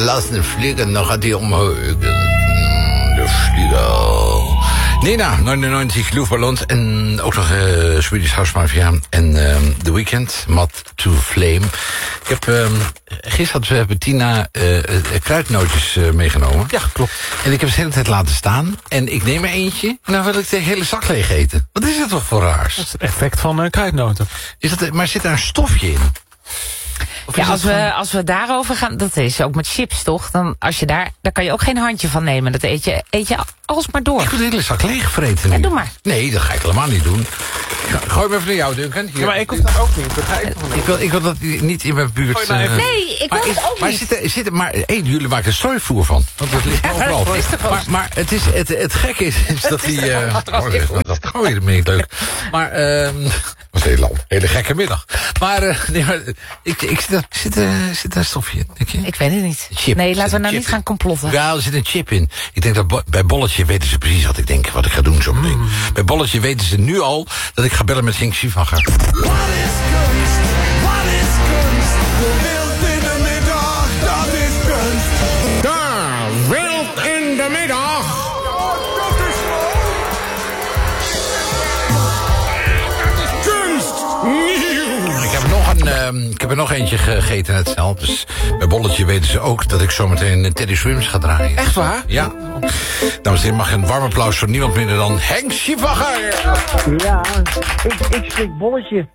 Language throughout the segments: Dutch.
lassen fliegen, dan gaat hij omhoog. De vlieger. Nina, 99, Luftballons en ook nog Swedish House Mafia en The Weeknd, Mat to Flame. Ik heb gisteren had Bettina kruidnootjes meegenomen. Ja, klopt. En ik heb ze de hele tijd laten staan. En ik neem er eentje en dan wil ik de hele zak leeg eten. Wat is dat toch voor raars? Dat is het effect van kruidnoten. Maar zit daar een stofje in? Ja, als we daarover gaan, dat is ook met chips, toch? Dan daar kan je ook geen handje van nemen. Dat eet je alsmaar door. Ik wil de hele zak leeg vreten nu. Ja, doe maar. Nee, dat ga ik helemaal niet doen. Gooi me even naar jou, Duncan. Hier. Ja, maar ik hoef dat ook niet. Ik wil dat niet in mijn buurt... Nee, ik wil het ook niet. Maar jullie maken er strooifvoer van. Want dat ligt overal. Maar het gekke is dat die... dat gooien dat niet leuk. Maar... dat was een hele gekke middag. Maar, zit er een stofje in, denk je? Ik weet het niet. Chip. Nee, laten we nou niet gaan complotten. Ja, er zit een chip in. Ik denk dat bij Bolletje weten ze precies wat ik ga doen zo meteen. Bij Bolletje weten ze nu al dat ik ga bellen met Henk Schiefacher. Wat is kunst? Wat is kunst? De wild in de middag, dat is kunst. Daar, wild in de middag. Kunst! Nieuw! Ik heb er nog eentje gegeten net zelf. Dus bij Bolletje weten ze ook dat ik zometeen Teddy Swims ga draaien. Echt waar? Ja. Dames en heren, mag een warm applaus voor niemand minder dan Henk Schiefacher. Ja, ik slik Bolletje.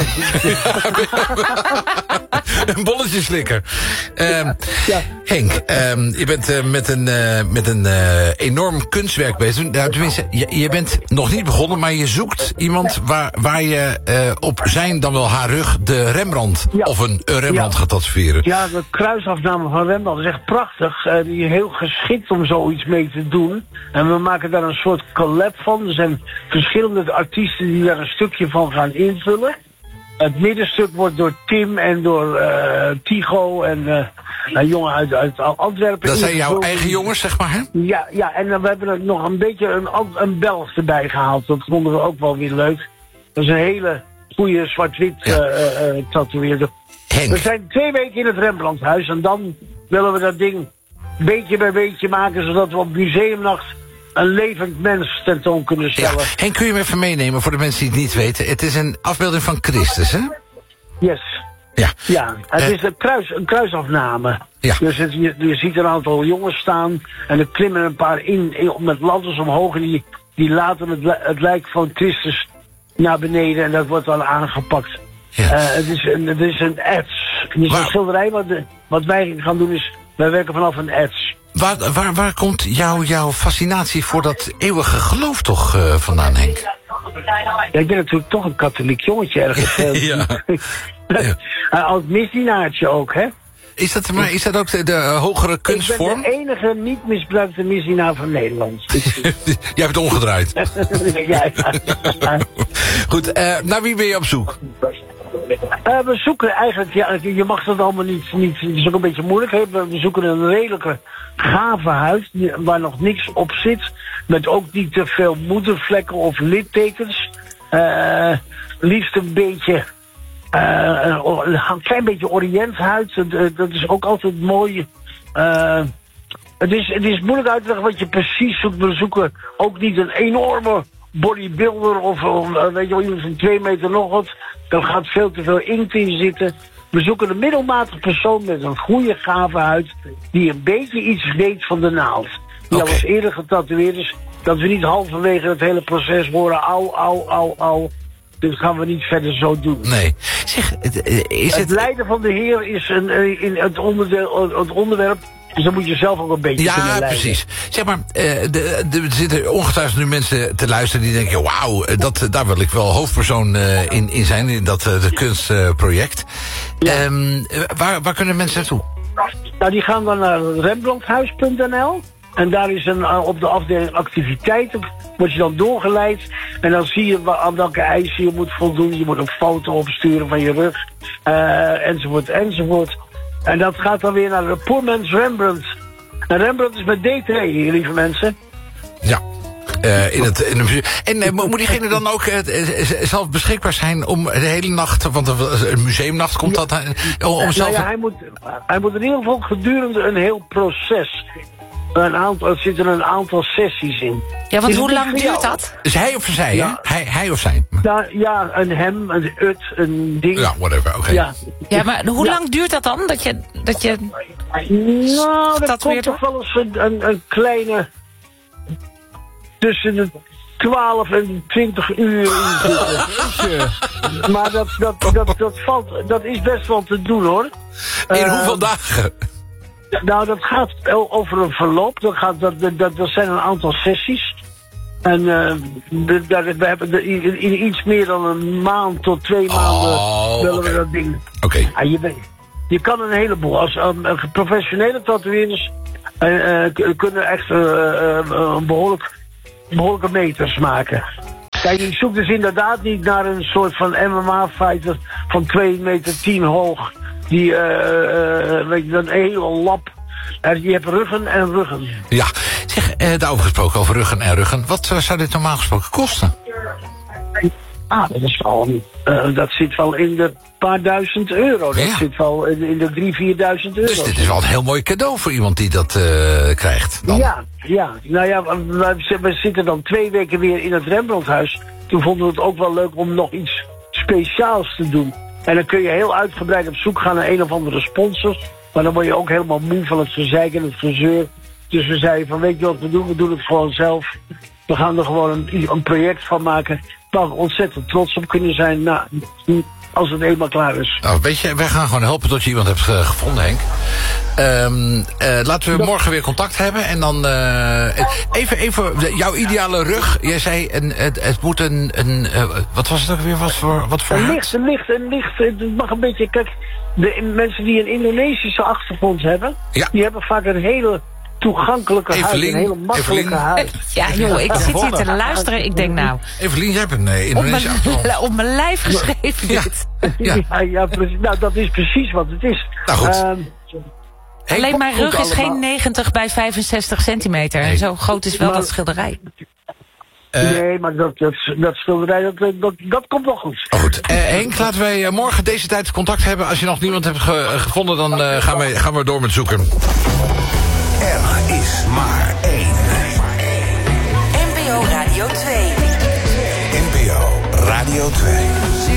Een bolletjeslikker. Ja. Henk, je bent met een enorm kunstwerk bezig. Nou, tenminste, je bent nog niet begonnen, maar je zoekt iemand waar je op zijn, dan wel haar rug, de Rembrandt of een Rembrandt gaat tatoeëren. Ja, de kruisafname van Rembrandt is echt prachtig. Die is heel geschikt om zoiets mee te doen. En we maken daar een soort collab van. Er zijn verschillende artiesten die daar een stukje van gaan invullen. Het middenstuk wordt door Tim en door Tigo en een jongen uit Antwerpen. Dat zijn jouw eigen jongens, zeg maar, hè? Ja, en we hebben er nog een beetje een Belg erbij gehaald. Dat vonden we ook wel weer leuk. Dat is een hele goede zwart-wit tatoeëerder. Henk. We zijn 2 weken in het Rembrandthuis en dan willen we dat ding beetje bij beetje maken, zodat we op museumnacht een levend mens tentoon kunnen stellen. Ja. Henk, kun je me even meenemen voor de mensen die het niet weten? Het is een afbeelding van Christus, hè? Yes. Ja, het is een kruisafname. Ja. Dus je ziet een aantal jongens staan en er klimmen een paar in met ladders omhoog en die laten het lijk van Christus naar beneden en dat wordt dan aangepakt. Ja. Het is een ets. Het is een schilderij. Wat wij gaan doen is, wij werken vanaf een ets. Waar komt jouw fascinatie voor dat eeuwige geloof toch vandaan, Henk? Ja, ik ben natuurlijk toch een katholiek jongetje ergens. Ja. Als misdienaartje ook, hè? Is dat ook de hogere kunstvorm? Ik ben de enige niet misbruikte misdienaar van Nederland. Jij hebt het omgedraaid. Ja. Goed, naar wie ben je op zoek? We zoeken eigenlijk, je mag dat allemaal niet, het is ook een beetje moeilijk. Hè? We zoeken een redelijke gave huid waar nog niks op zit. Met ook niet te veel moedervlekken of littekens. Liefst een beetje, een klein beetje oriënthuid. Dat is ook altijd mooi. Het is moeilijk uit te leggen wat je precies zoekt. We zoeken ook niet een enorme bodybuilder of weet je wel, iemand van 2 meter nog wat. Daar gaat veel te veel inkt in zitten. We zoeken een middelmatige persoon met een goede gave huid die een beetje iets weet van de naald. Die al eens eerder getatoeëerd is, dat we niet halverwege het hele proces horen au. Dus gaan we niet verder zo doen. Nee. Zeg, het lijden van de Heer is in het onderwerp. Dus dan moet je zelf ook een beetje kunnen leiden. Ja, precies. Zeg maar, er zitten ongetwijfeld nu mensen te luisteren die denken, wauw, daar wil ik wel hoofdpersoon in zijn, in dat kunstproject. Ja. Waar kunnen mensen naartoe? Nou, die gaan dan naar rembrandthuis.nl. En daar is op de afdeling activiteiten, word je dan doorgeleid. En dan zie je aan welke eisen je moet voldoen. Je moet een foto opsturen van je rug, enzovoort. En dat gaat dan weer naar de Poor Man's Rembrandt. En Rembrandt is met D2, lieve mensen. Ja. In de museum. En moet diegene dan ook zelf beschikbaar zijn om de hele nacht... want een museumnacht komt dat... om zelf... hij moet in ieder geval gedurende een heel proces... Er zitten een aantal sessies in. Ja, want hoe lang duurt dat? Is hij of zij, ja. Hè? Hij of zij? Ja, een hem, een ut, een ding. Ja, whatever, oké. Ja, maar hoe lang duurt dat dan? Dat je nou, dat komt toch wel eens een kleine... tussen de 12 en 20 uur in zitten. Maar dat is best wel te doen, hoor. In hoeveel dagen? Nou, dat gaat over een verloop. Dat zijn een aantal sessies. En we hebben in iets meer dan een maand tot 2 maanden willen we dat ding. Oké. Ja, je kan een heleboel. Als professionele tatoeëerders kunnen echt behoorlijke meters maken. Kijk, je zoekt dus inderdaad niet naar een soort van MMA-fighter van 2,10 meter hoog. Die, weet je, een hele lap. Je hebt ruggen en ruggen. Ja, zeg, daarover gesproken, over ruggen en ruggen. Wat zou dit normaal gesproken kosten? Dat zit wel in de paar duizend euro. Dat zit wel in de 3.000, 4.000 euro. Dus dit is wel een heel mooi cadeau voor iemand die dat krijgt. Dan. Ja. Nou ja, we zitten dan 2 weken weer in het Rembrandthuis. Toen vonden we het ook wel leuk om nog iets speciaals te doen. En dan kun je heel uitgebreid op zoek gaan naar een of andere sponsor. Maar dan word je ook helemaal moe van het gezeik en het gezeur. Dus we zeiden van, weet je wat we doen? We doen het gewoon zelf. We gaan er gewoon een project van maken... waar we ontzettend trots op kunnen zijn. Nou, als het eenmaal klaar is. Nou, weet je, wij gaan gewoon helpen tot je iemand hebt gevonden, Henk. Laten we morgen weer contact hebben. En dan even jouw ideale rug. Jij zei, het moet wat was het ook weer? Wat voor een licht. Het mag een beetje... Kijk, de mensen die een Indonesische achtergrond hebben... die hebben vaak een hele toegankelijke huid. Een hele makkelijke huid. Ja, joh, ik zit hier te luisteren. Ik denk nou... Evelien, jij hebt een Indonesische achtergrond. Op mijn lijf geschreven dit. Ja, precies. Nou, dat is precies wat het is. Nou goed. Alleen mijn rug is geen 90 bij 65 centimeter. Nee. Zo groot is wel dat schilderij. Nee, maar dat schilderij, dat komt wel goed. Goed. Henk, laten wij morgen deze tijd contact hebben. Als je nog niemand hebt gevonden, dan gaan we door met zoeken. Er is maar één. NPO Radio 2. NPO Radio 2.